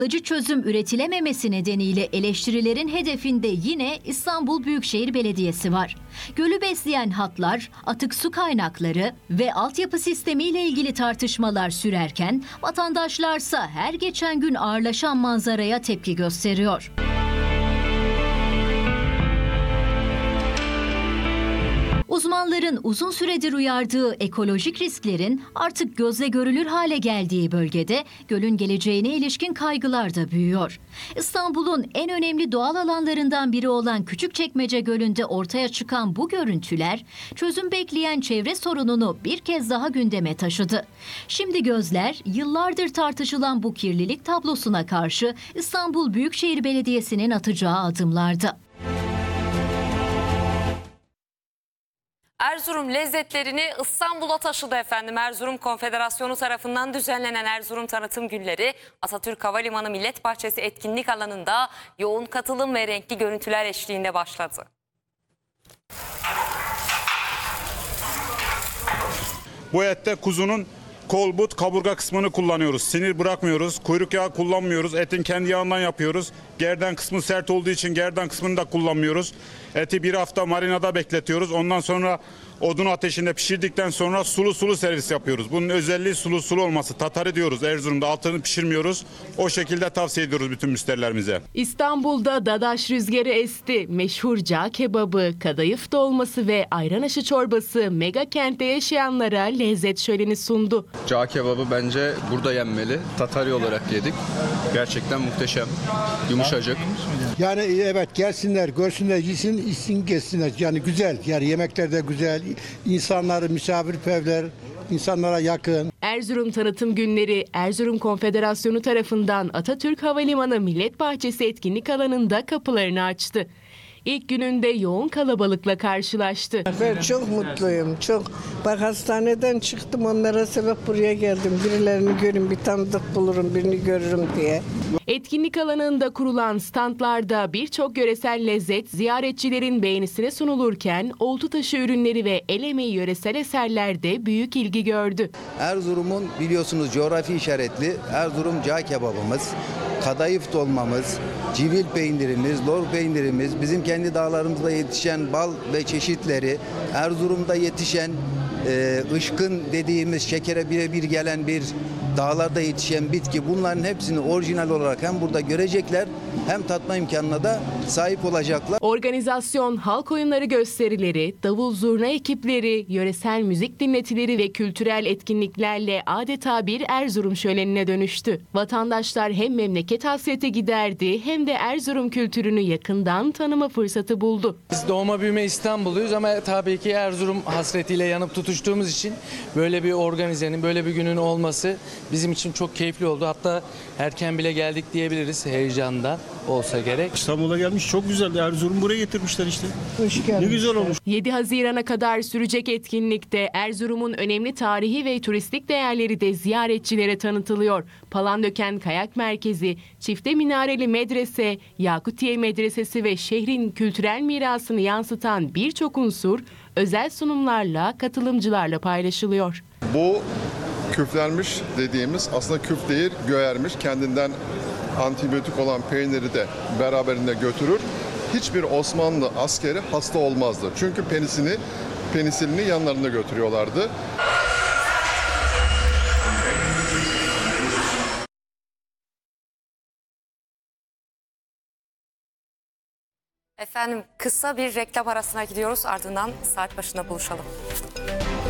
Acı çözüm üretilememesi nedeniyle eleştirilerin hedefinde yine İstanbul Büyükşehir Belediyesi var. Gölü besleyen hatlar, atık su kaynakları ve altyapı sistemiyle ilgili tartışmalar sürerken vatandaşlarsa her geçen gün ağırlaşan manzaraya tepki gösteriyor. Uzmanların uzun süredir uyardığı ekolojik risklerin artık gözle görülür hale geldiği bölgede gölün geleceğine ilişkin kaygılar da büyüyor. İstanbul'un en önemli doğal alanlarından biri olan Küçükçekmece Gölü'nde ortaya çıkan bu görüntüler çözüm bekleyen çevre sorununu bir kez daha gündeme taşıdı. Şimdi gözler yıllardır tartışılan bu kirlilik tablosuna karşı İstanbul Büyükşehir Belediyesi'nin atacağı adımlarda. Erzurum lezzetlerini İstanbul'a taşıdı efendim. Erzurum Konfederasyonu tarafından düzenlenen Erzurum Tanıtım Günleri Atatürk Havalimanı Millet Bahçesi etkinlik alanında yoğun katılım ve renkli görüntüler eşliğinde başladı. Bu ette kuzunun kol, but, kaburga kısmını kullanıyoruz. Sinir bırakmıyoruz. Kuyruk yağı kullanmıyoruz. Etin kendi yağından yapıyoruz. Gerdan kısmı sert olduğu için gerdan kısmını da kullanmıyoruz. Eti bir hafta marinada bekletiyoruz. Ondan sonra odun ateşinde pişirdikten sonra sulu sulu servis yapıyoruz. Bunun özelliği sulu sulu olması. Tatarı diyoruz Erzurum'da. Altını pişirmiyoruz. O şekilde tavsiye ediyoruz bütün müşterilerimize. İstanbul'da dadaş rüzgarı esti. Meşhur cağ kebabı, kadayıf dolması ve ayran aşı çorbası mega kentte yaşayanlara lezzet şöleni sundu. Cağ kebabı bence burada yenmeli. Tatari olarak yedik. Gerçekten muhteşem. Yumuşacık. Yani evet, gelsinler, görsünler, yesin, içsin, geçsinler. Yani güzel. Yani yemekler de güzel. İnsanları misafirperver, insanlara yakın. Erzurum Tanıtım Günleri Erzurum Konfederasyonu tarafından Atatürk Havalimanı Millet Bahçesi etkinlik alanında kapılarını açtı. İlk gününde yoğun kalabalıkla karşılaştı. Ben çok mutluyum, çok. Bak hastaneden çıktım, onlara sebep buraya geldim. Birilerini görün, bir tanıdık bulurum, birini görürüm diye. Etkinlik alanında kurulan standlarda birçok yöresel lezzet ziyaretçilerin beğenisine sunulurken oltu taşı ürünleri ve el emeği yöresel eserler de büyük ilgi gördü. Erzurum'un biliyorsunuz coğrafi işaretli Erzurum cağ kebabımız, kadayıf dolmamız, civil peynirimiz, lor peynirimiz, bizim kendi dağlarımızda yetişen bal ve çeşitleri, Erzurum'da yetişen ışkın dediğimiz şekere birebir gelen bir dağlarda yetişen bitki, bunların hepsini orijinal olarak hem burada görecekler hem tatma imkanına da sahip olacaklar. Organizasyon, halk oyunları gösterileri, davul zurna ekipleri, yöresel müzik dinletileri ve kültürel etkinliklerle adeta bir Erzurum şölenine dönüştü. Vatandaşlar hem memleket hasreti giderdi hem de Erzurum kültürünü yakından tanıma fırsatı buldu. Biz doğma büyüme İstanbulluyuz ama tabii ki Erzurum hasretiyle yanıp tutuştuğumuz için böyle bir organizenin, böyle bir günün olması bizim için çok keyifli oldu. Hatta erken bile geldik diyebiliriz, heyecandan olsa gerek. İstanbul'a gelmiş, çok güzel. Erzurum buraya getirmişler işte. Hoş geldin. Ne güzel olmuş. 7 Haziran'a kadar sürecek etkinlikte Erzurum'un önemli tarihi ve turistik değerleri de ziyaretçilere tanıtılıyor. Palandöken Kayak Merkezi, Çifte Minareli Medrese, Yakutiye Medresesi ve şehrin kültürel mirasını yansıtan birçok unsur özel sunumlarla, katılımcılarla paylaşılıyor. Bu küflenmiş dediğimiz aslında küf değil, göğermiş, kendinden antibiyotik olan peyniri de beraberinde götürür. Hiçbir Osmanlı askeri hasta olmazdı. Çünkü penisilini yanlarında götürüyorlardı. Efendim kısa bir reklam arasına gidiyoruz, ardından saat başında buluşalım.